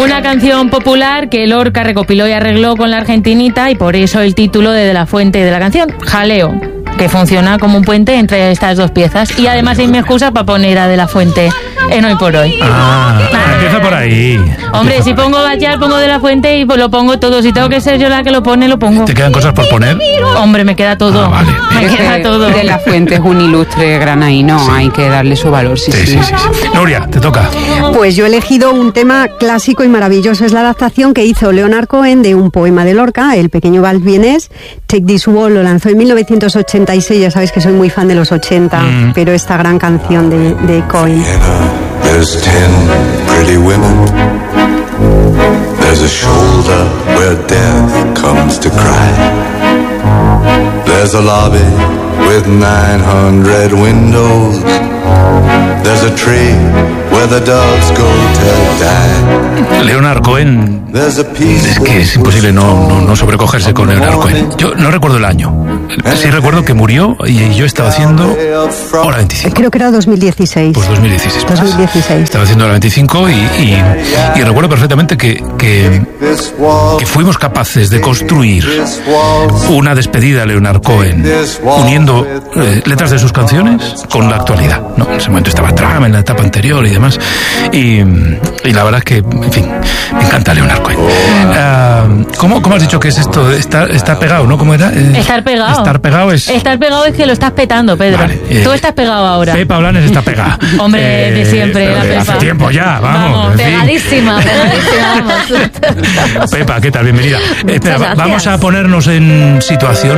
Una canción popular que Lorca recopiló y arregló con la argentinita, y por eso el título de la fuente de la canción, Jaleo, que funciona como un puente entre estas dos piezas. Y además hay excusa para poner a De la Fuente en Hoy por Hoy. Empieza por ahí. Hombre, si pongo Bachar, pongo De la Fuente y pues lo pongo todo. Si tengo que ser yo la que lo pone, lo pongo. ¿Te quedan cosas por poner? Hombre, me queda todo. Vale. Me queda todo. De la Fuente es un ilustre granaíno, sí. Hay que darle su valor, sí. Nuria, te toca. Pues yo he elegido un tema clásico y maravilloso. Es la adaptación que hizo Leonard Cohen de un poema de Lorca, El pequeño vals vienés. Take This Wall lo lanzó en 1986. Ya sabéis que soy muy fan de los 80, pero esta gran canción de Cohen. There's 10 pretty women. There's a shoulder where death comes to cry. There's a lobby with 900 windows. There's a tree where the doves go to die. Leonard Cohen, es que es imposible no sobrecogerse con Leonard Cohen. Yo no recuerdo el año. Sí recuerdo que murió y yo estaba haciendo Hora 25. Creo que era 2016. Pues 2016. 2016. Estaba haciendo Hora 25 y recuerdo perfectamente que fuimos capaces de construir una despedida a Leonard Cohen uniendo letras de sus canciones con la actualidad, ¿no? En ese momento estaba Trump en la etapa anterior y demás. Y la verdad es que, en fin, me encanta Leonard Cohen. ¿Cómo has dicho que es esto? Está pegado, ¿no? ¿Cómo era? Estar pegado. Estar pegado es que lo estás petando, Pedro. Vale, tú estás pegado ahora. Pepa Blanes está pegada. Hombre, de siempre, la Pepa. Hace tiempo ya, vamos. Pegadísima, vamos. Pepa, ¿qué tal? Bienvenida. Espera, vamos a ponernos en situación.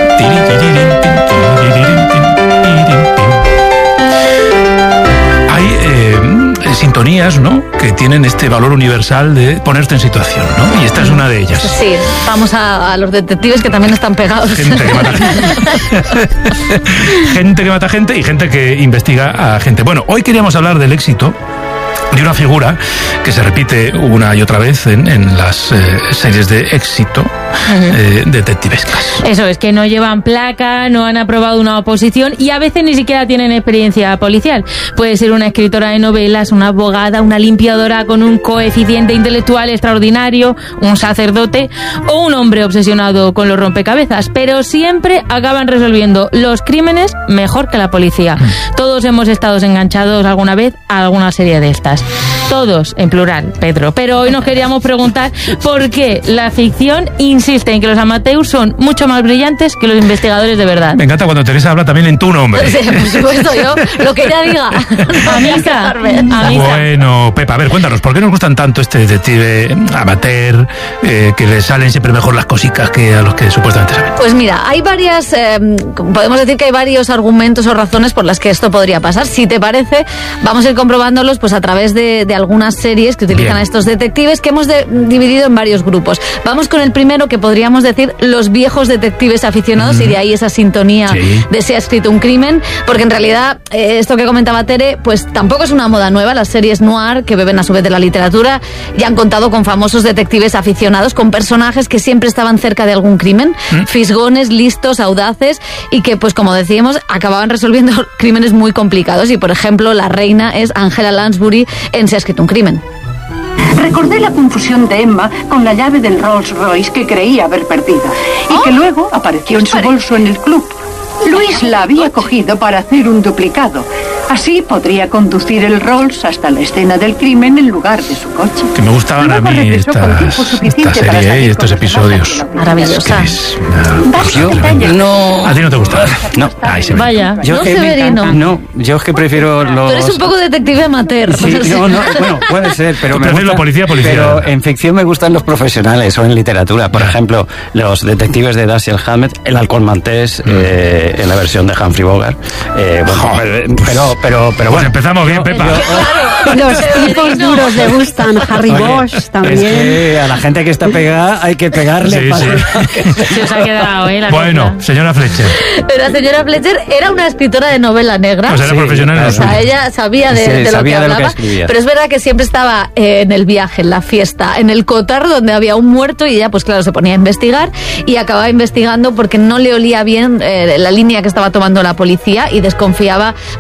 Hay sintonías, ¿no?, que tienen este valor universal de ponerte en situación, ¿no? Y esta es una de ellas. Sí, vamos a los detectives que también están pegados. Gente que mata gente. Gente que mata gente y gente que investiga a gente. Bueno, hoy queríamos hablar del éxito de una figura que se repite una y otra vez en las series de éxito detectivescas. Eso es, que no llevan placa, no han aprobado una oposición y a veces ni siquiera tienen experiencia policial. Puede ser una escritora de novelas, una abogada, una limpiadora con un coeficiente intelectual extraordinario, un sacerdote o un hombre obsesionado con los rompecabezas, pero siempre acaban resolviendo los crímenes mejor que la policía. Todos hemos estado enganchados alguna vez a alguna serie de estas. Todos, en plural, Pedro. Pero hoy nos queríamos preguntar por qué la ficción insiste en que los amateurs son mucho más brillantes que los investigadores de verdad. Me encanta cuando Teresa habla también en tu nombre. Sí, por supuesto, yo lo que ella diga. A misa. Bueno, Pepa, a ver, cuéntanos, ¿por qué nos gustan tanto este detective amateur, que le salen siempre mejor las cositas que a los que supuestamente saben? Pues mira, hay varias, podemos decir que hay varios argumentos o razones por las que esto podría pasar. Si te parece, vamos a ir comprobándolos pues a través de algunas series que utilizan a estos detectives, que hemos dividido en varios grupos. Vamos con el primero, que podríamos decir los viejos detectives aficionados, y de ahí esa sintonía de Se ha escrito un crimen, porque en realidad esto que comentaba Tere, pues tampoco es una moda nueva. Las series noir, que beben a su vez de la literatura, ya han contado con famosos detectives aficionados, con personajes que siempre estaban cerca de algún crimen, fisgones, listos, audaces, y que, pues como decíamos, acababan resolviendo crímenes muy complicados. Y por ejemplo, la reina es Angela Lansbury en Se ha escrito un crimen. Recordé la confusión de Emma con la llave del Rolls Royce que creía haber perdido y que luego apareció en su bolso en el club. Luis la había cogido para hacer un duplicado. Así podría conducir el Rolls hasta la escena del crimen en lugar de su coche. Que me gustaban a mí esta serie y estos episodios. Maravillosa. No. ¿A ti no te gusta? No. Vaya, no Severino. No, yo es que prefiero los... Tú eres un poco detective amateur. Sí, bueno, puede ser, pero me gusta, la policía. Pero en ficción me gustan los profesionales, o en literatura. Por ejemplo, los detectives de Dashiell Hammett, el halcón maltés, en la versión de Humphrey Bogart. Pero bueno, empezamos bien, Pepa. Los tipos duros le gustan. Harry Bosch también. Es que a la gente que está pegada hay que pegarle. Se os ha quedado, la bueno, cosa. Señora Fletcher. Pero la señora Fletcher era una escritora de novela negra. Pues era profesional. O sea, ella sabía de lo que hablaba. Pero es verdad que siempre estaba en el viaje, en la fiesta, en el cotarro donde había un muerto, y ella, pues claro, se ponía a investigar y acababa investigando porque no le olía bien la línea que estaba tomando la policía y desconfiaba muchas veces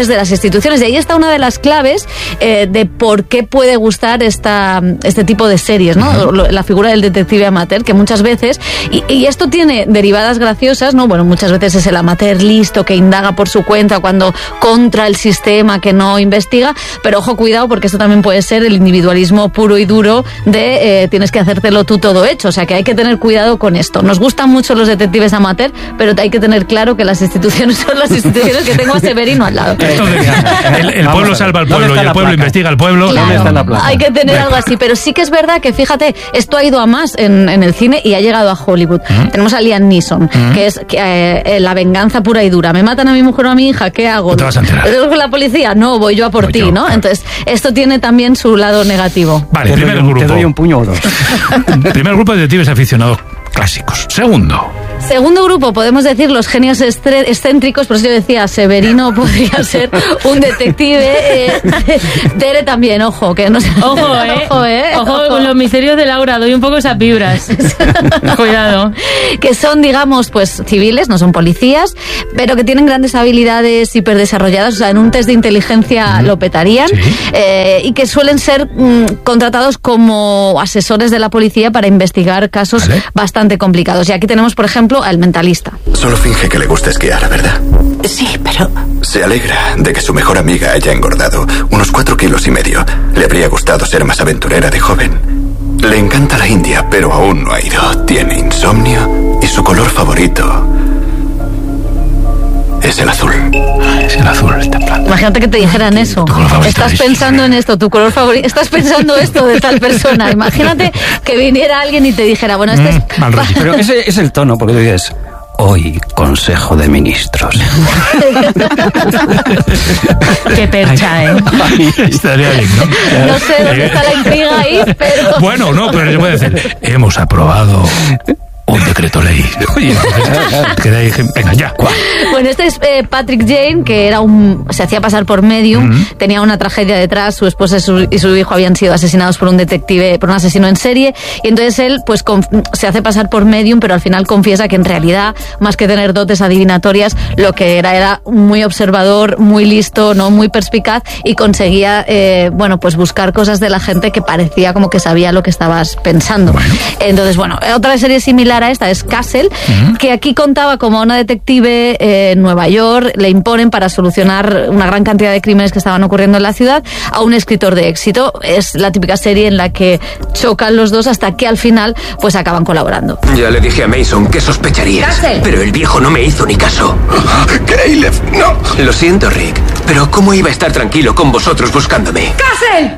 de las instituciones. Y ahí está una de las claves de por qué puede gustar este tipo de series, ¿no? La figura del detective amateur, que muchas veces, y esto tiene derivadas graciosas, ¿no? Bueno, muchas veces es el amateur listo que indaga por su cuenta cuando contra el sistema que no investiga, pero ojo, cuidado, porque esto también puede ser el individualismo puro y duro de tienes que hacértelo tú todo hecho, o sea que hay que tener cuidado con esto. Nos gustan mucho los detectives amateur, pero hay que tener claro que las instituciones son las instituciones que tengo a Severino al lado. Entonces, el pueblo salva al pueblo y el pueblo investiga al pueblo. Claro, hay que tener algo así, pero sí que es verdad que, fíjate, esto ha ido a más en el cine y ha llegado a Hollywood. Tenemos a Liam Neeson, que es la venganza pura y dura. Me matan a mi mujer o a mi hija, ¿qué hago? Te vas a enterar. ¿Con la policía? No, voy yo a por ti, ¿no? Entonces, esto tiene también su lado negativo. Vale, primer grupo. Te doy un puño o dos. Primer grupo de detectives aficionados clásicos. Segundo grupo, podemos decir los genios excéntricos, por eso yo decía, Severino podría ser un detective. Tere también, ojo, que no sé. Ojo con los misterios de Laura, doy un poco esas vibras. Cuidado. Que son, digamos, pues civiles, no son policías, pero que tienen grandes habilidades hiperdesarrolladas, o sea, en un test de inteligencia lo petarían, y que suelen ser contratados como asesores de la policía para investigar casos bastante complicados. Y aquí tenemos, por ejemplo, al Mentalista. Solo finge que le gusta esquiar, ¿verdad? Sí, pero... Se alegra de que su mejor amiga haya engordado unos 4,5 kilos. Le habría gustado ser más aventurera de joven. Le encanta la India, pero aún no ha ido. Tiene insomnio y su color favorito es el azul. Es el azul, el templado. Imagínate que te dijeran eso. Estás pensando en esto, tu color favorito. Estás pensando esto de tal persona. Imagínate que viniera alguien y te dijera, bueno, este es... Pero ese es el tono, porque tú dices... Hoy, Consejo de Ministros. Qué percha, ¿eh? Estaría bien, ¿no? No sé dónde está la intriga ahí, pero... Bueno, no, pero yo puedo decir, hemos aprobado un decreto ley. Oye, queda ahí, venga, ya. Bueno, este es Patrick Jane, que era se hacía pasar por medium, tenía una tragedia detrás, su esposa y su hijo habían sido asesinados por un asesino en serie, y entonces él pues se hace pasar por medium, pero al final confiesa que en realidad, más que tener dotes adivinatorias, lo que era muy observador, muy listo, no muy perspicaz, y conseguía pues buscar cosas de la gente que parecía como que sabía lo que estabas pensando. Entonces, bueno, otra serie similar a esta es Castle, que aquí contaba como una detective en Nueva York, le imponen para solucionar una gran cantidad de crímenes que estaban ocurriendo en la ciudad a un escritor de éxito. Es la típica serie en la que chocan los dos hasta que al final pues acaban colaborando. Ya le dije a Mason que sospecharías, Castle. Pero el viejo no me hizo ni caso. Caleb, no. Lo siento, Rick, pero ¿cómo iba a estar tranquilo con vosotros buscándome? ¡Castle!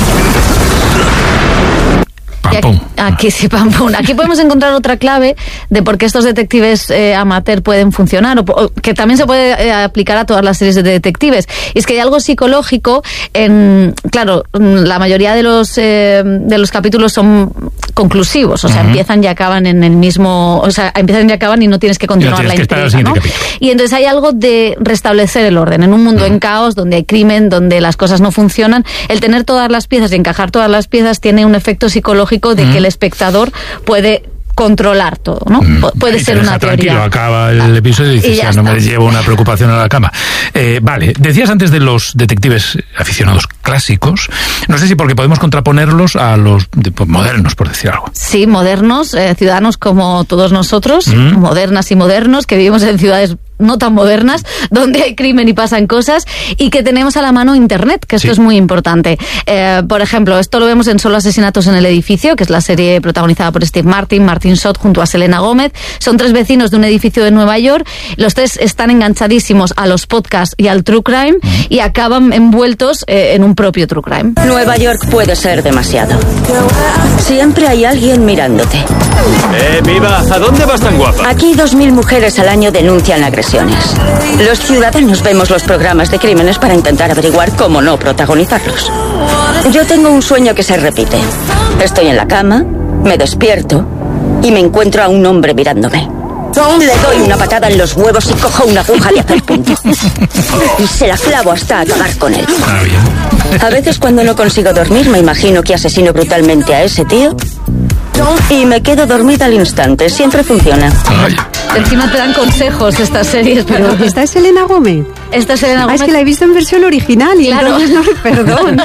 Aquí podemos encontrar otra clave de por qué estos detectives amateur pueden funcionar, o que también se puede aplicar a todas las series de detectives. Y es que hay algo psicológico claro, la mayoría de los capítulos son conclusivos, o sea, empiezan y acaban en el mismo, o sea, empiezan y acaban y no tienes que continuar la intriga, ¿no? Y entonces hay algo de restablecer el orden en un mundo en caos, donde hay crimen, donde las cosas no funcionan. El tener todas las piezas y encajar todas las piezas tiene un efecto psicológico de que el espectador puede controlar todo, ¿no? Puede ser una teoría. Tranquilo, acaba el episodio y dices, ya no me llevo una preocupación a la cama. Vale, decías antes de los detectives aficionados clásicos, no sé si porque podemos contraponerlos a los modernos, por decir algo. Sí, modernos, ciudadanos como todos nosotros, modernas y modernos, que vivimos en ciudades no tan modernas, donde hay crimen y pasan cosas, y que tenemos a la mano Internet, que esto es muy importante. Por ejemplo, esto lo vemos en Solo asesinatos en el edificio, que es la serie protagonizada por Steve Martin Short junto a Selena Gómez. Son 3 vecinos de un edificio de Nueva York. Los 3 están enganchadísimos a los podcasts y al true crime y acaban envueltos en un propio true crime. Nueva York puede ser demasiado. Siempre hay alguien mirándote. ¡Viva! ¿A dónde vas tan guapa? Aquí 2.000 mujeres al año denuncian agresiones. Los ciudadanos vemos los programas de crímenes para intentar averiguar cómo no protagonizarlos. Yo tengo un sueño que se repite. Estoy en la cama, me despierto y me encuentro a un hombre mirándome. Le doy una patada en los huevos y cojo una aguja de hacer punto. Y se la clavo hasta acabar con él. A veces cuando no consigo dormir me imagino que asesino brutalmente a ese tío y me quedo dormida al instante. Siempre funciona. Encima te dan consejos estas series. Pero esta es Selena Gómez. Esta es Selena Gómez. Es que la he visto en versión original y claro. entonces no, perdón.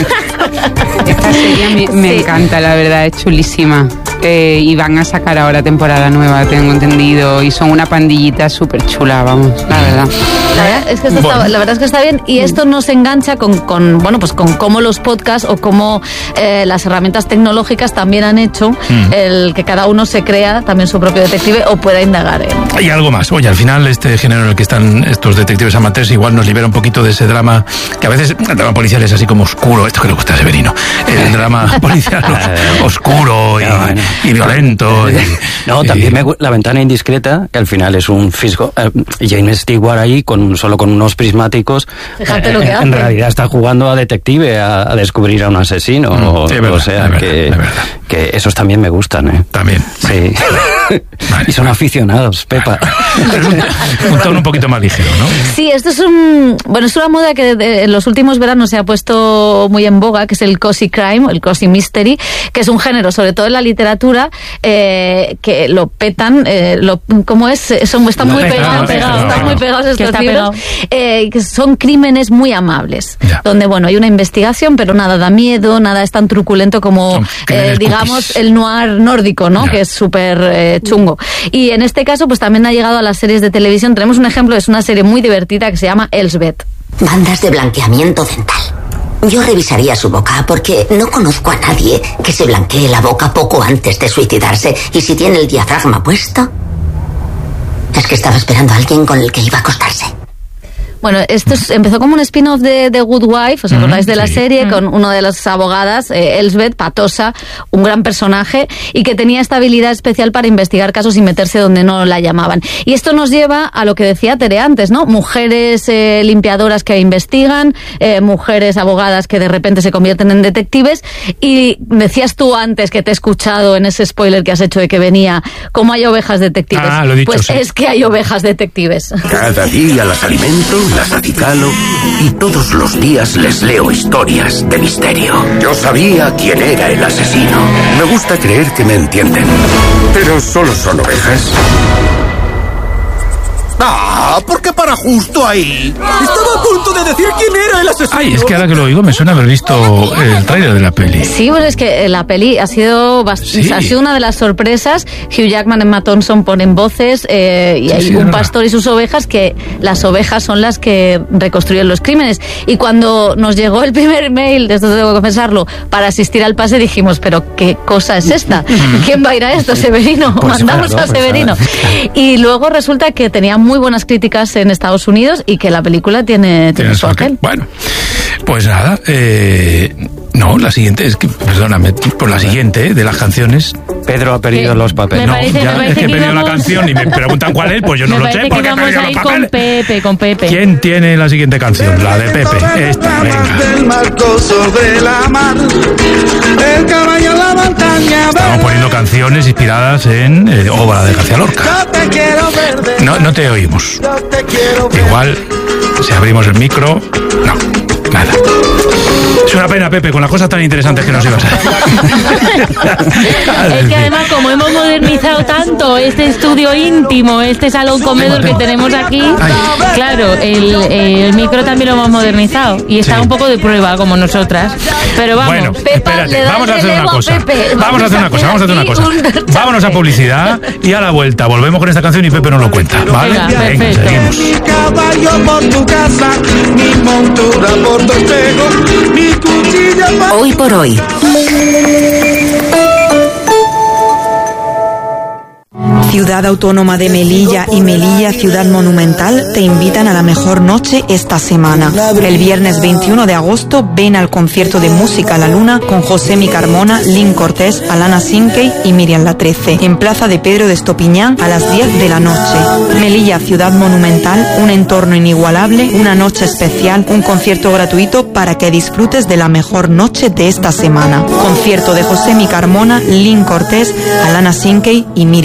Esta serie me encanta, la verdad, es chulísima. Y van a sacar ahora temporada nueva, tengo entendido, y son una pandillita súper chula, vamos, la verdad. La verdad es que está bien, y esto nos engancha con cómo los podcasts o cómo las herramientas tecnológicas también han hecho el que cada uno se crea también su propio detective o pueda indagar. Y algo más, oye, al final este género en el que están estos detectives amateurs igual nos libera un poquito de ese drama, que a veces el drama policial es así como oscuro, esto que le gusta a Severino, el drama policial oscuro y violento. También La ventana indiscreta, que al final es un fisgo. Jane Stewart ahí solo con unos prismáticos. Fíjate lo que hace. En realidad está jugando a detective, a descubrir a un asesino. Que esos también me gustan. También. Sí. Vale. Y son aficionados, Pepa. Un tono un poquito más ligero, ¿no? Sí, esto es es una moda que en los últimos veranos se ha puesto muy en boga, que es el cozy crime, el cozy mystery, que es un género, sobre todo en la literatura, que lo petan, ¿cómo es? Están muy pegados estos libros, que son crímenes muy amables, donde hay una investigación, pero nada da miedo, nada es tan truculento como digamos el noir nórdico, ¿no? Que es súper chungo. Y en este caso pues también ha llegado a las series de televisión. Tenemos un ejemplo, es una serie muy divertida que se llama Elsbeth. Bandas de blanqueamiento dental. Yo revisaría su boca porque no conozco a nadie que se blanquee la boca poco antes de suicidarse. Y si tiene el diafragma puesto, es que estaba esperando a alguien con el que iba a acostarse. Bueno, esto empezó como un spin-off de The Good Wife, ¿os acordáis de la serie? Con una de las abogadas, Elsbeth, patosa, un gran personaje, y que tenía esta habilidad especial para investigar casos y meterse donde no la llamaban. Y esto nos lleva a lo que decía Tere antes, ¿no? Mujeres limpiadoras que investigan, mujeres abogadas que de repente se convierten en detectives, y decías tú antes, que te he escuchado en ese spoiler que has hecho de que venía, ¿cómo hay ovejas detectives? Lo he dicho, pues sí. Es que hay ovejas detectives. Cada día las alimento, las acicalo y todos los días les leo historias de misterio. Yo sabía quién era el asesino. Me gusta creer que me entienden, pero solo son ovejas. ¿Por qué para justo ahí? Estaba a punto de decir quién era el asesino. Ay, es que ahora que lo oigo me suena haber visto el tráiler de la peli. Sí, pues es que la peli ha sido una de las sorpresas. Hugh Jackman y Emma Thompson ponen voces y hay un pastor y sus ovejas, que las ovejas son las que reconstruyen los crímenes. Y cuando nos llegó el primer mail, de esto tengo que confesarlo, para asistir al pase, dijimos, pero ¿qué cosa es esta? ¿Quién va a ir a esto? Severino. Mandamos a Severino. Y luego resulta que tenía muy buenas críticas en Estados Unidos y que la película tiene su aquel. Bueno, pues nada, no, la siguiente es que, perdóname, por la siguiente de las canciones. Pedro ha perdido los papeles. Es que he perdido la canción y me preguntan cuál es, pues yo no lo sé porque he perdido los papeles. Con Pepe. ¿Quién tiene la siguiente canción? La de Pepe. Esta, venga. Estamos poniendo canciones inspiradas en obra de García Lorca. No te oímos. Igual, si abrimos el micro, no, nada. Es una pena, Pepe, con las cosas tan interesantes que nos ibas a Es que además, como hemos modernizado tanto este estudio íntimo, este salón comedor que tenemos aquí, claro, el micro también lo hemos modernizado y está un poco de prueba, como nosotras. Pero vamos, bueno, Pepa, espérate, vamos a hacer una cosa. Vamos a hacer una cosa. Vámonos a publicidad y a la vuelta volvemos con esta canción y Pepe nos lo cuenta, ¿vale? Venga, seguimos. Mi caballo por tu casa, mi montura por tu espejo, mi cuchilla por... Hoy por hoy. Ciudad Autónoma de Melilla y Melilla Ciudad Monumental te invitan a la mejor noche esta semana. El viernes 21 de agosto ven al concierto de música La Luna con Josemi Carmona, Lynn Cortés, Alana Sinkey y Miriam La 13 en Plaza de Pedro de Estopiñán a las 10 de la noche. Melilla Ciudad Monumental, un entorno inigualable, una noche especial, un concierto gratuito para que disfrutes de la mejor noche de esta semana. Concierto de Josemi Carmona, Lynn Cortés, Alana Sinkey y Miriam